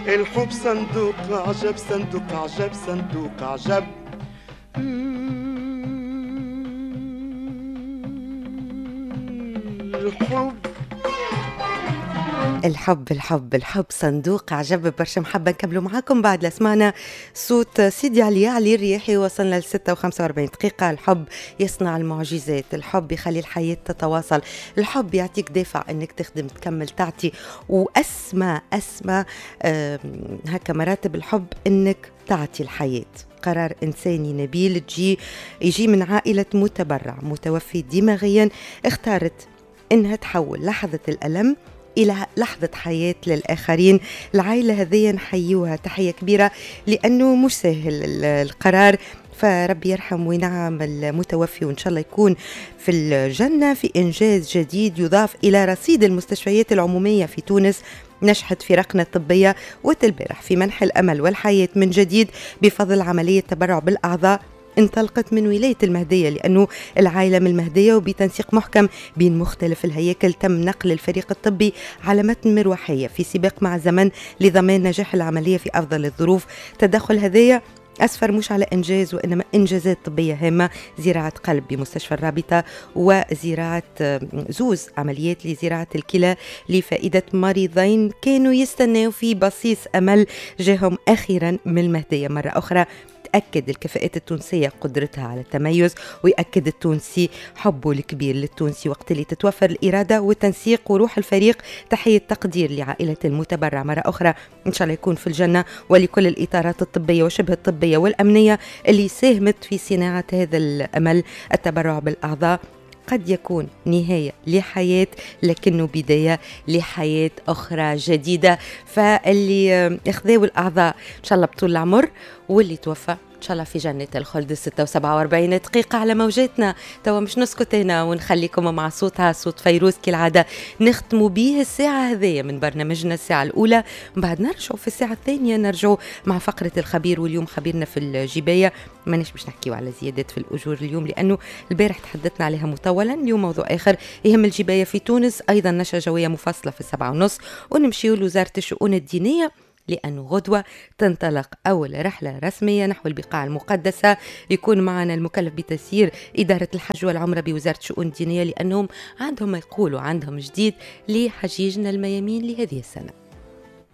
الحب صندوق عجب، صندوق عجب، صندوق عجب. الحب الحب الحب الحب صندوق عجب. برشا محبة. نكملوا معاكم بعد لسمعنا صوت سيدي علي الرياحي. وصلنا ل 6 و45 دقيقة. الحب يصنع المعجزات، الحب يخلي الحياة تتواصل، الحب يعطيك دافع انك تخدم تكمل تعطي. واسمى هكا مراتب الحب انك تعطي الحياة. قرار إنساني نبيل يجي من عائلة متبرع متوفي دماغيا، اختارت إنها تحول لحظة الألم إلى لحظة حياة للآخرين. العائلة هذه نحيوها تحية كبيرة لأنه مش سهل القرار، فربي يرحم وينعم المتوفي، وإن شاء الله يكون في الجنة في إنجاز جديد يضاف إلى رصيد المستشفيات العمومية في تونس. نجحت فرقنا الطبية وتلبرح في منح الأمل والحياة من جديد بفضل عملية تبرع بالأعضاء انطلقت من ولاية المهدية، لأنه العائلة من المهدية، وبتنسيق محكم بين مختلف الهياكل تم نقل الفريق الطبي على متن مروحية في سباق مع الزمن لضمان نجاح العملية في أفضل الظروف. تدخل هذايا أسفر مش على إنجاز وإنما إنجازات طبية هامة، زراعة قلب بمستشفى الرابطة وزراعة زوز عمليات لزراعة الكلى لفائدة مريضين كانوا يستنوا في بصيص أمل جاهم أخيرا من المهدية. مرة أخرى تأكد الكفاءات التونسية قدرتها على التميز، ويأكد التونسي حبه الكبير للتونسي وقت اللي تتوفر الإرادة والتنسيق وروح الفريق. تحية تقدير لعائلة المتبرع مرة أخرى، إن شاء الله يكون في الجنة، ولكل الإطارات الطبية وشبه الطبية والأمنية اللي ساهمت في صناعة هذا الأمل. التبرع بالأعضاء قد يكون نهاية لحياة لكنه بداية لحياة أخرى جديدة. فاللي اخذوا الأعضاء إن شاء الله بطول العمر، واللي توفى إن شاء الله في جنة الخلد. 6 و47 دقيقة على موجاتنا. توا مش نسكت هنا ونخليكم مع صوتها، صوت فيروز كالعادة نختموا به الساعة هذية من برنامجنا الساعة الأولى. بعد نرجعوا في الساعة الثانية نرجعوا مع فقرة الخبير، واليوم خبيرنا في الجباية. مانيش باش نحكيوا على زيادات في الأجور اليوم لأنه البارح تحدثنا عليها مطولا. اليوم موضوع آخر يهم الجباية في تونس، أيضا نشرة جوية مفصلة في 7:30، ونمشيوا لوزارة الشؤون الدينية لأنه غدوة تنطلق أول رحلة رسمية نحو البقاع المقدسة. يكون معنا المكلف بتسيير إدارة الحج والعمرة بوزارة الشؤون الدينية، لأنهم عندهم ما يقولوا عندهم جديد لحجيجنا الميامين لهذه السنة.